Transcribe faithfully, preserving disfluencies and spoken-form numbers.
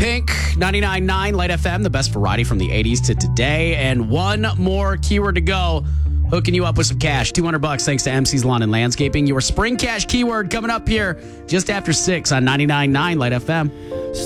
Pink, ninety-nine point nine Light F M, the best variety from the eighties to today. And one more keyword to go. Hooking you up with some cash. two hundred bucks thanks to M C's Lawn and Landscaping. Your spring cash keyword coming up here just after six on ninety-nine point nine Light F M.